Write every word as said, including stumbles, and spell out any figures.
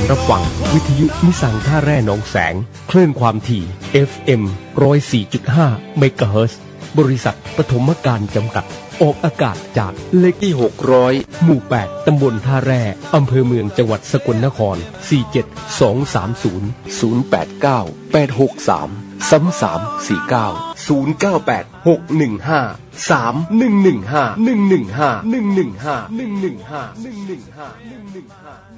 รับฟังวิทยุนิสังท่าแร่หนองแสงคลื่นความถี่ เอฟ เอ็ม หนึ่งศูนย์สี่จุดห้า เมกะเฮิรตซ์บริษัทปฐมการจำกัดออกอากาศจากเลขที่หกร้อยหมู่แปดตำบลท่าแร่อำเภอเมืองจังหวัดสกลนครสี่ เจ็ด สอง สาม ศูนย์ ศูนย์ แปด เก้า แปด หก สาม สาม สาม สี่ เก้า ศูนย์ เก้า แปด หก หนึ่ง ห้า สาม หนึ่ง หนึ่ง ห้า หนึ่ง หนึ่ง ห้า หนึ่ง หนึ่ง ห้า หนึ่ง หนึ่ง ห้า หนึ่ง หนึ่ง ห้า หนึ่ง หนึ่ง ห้า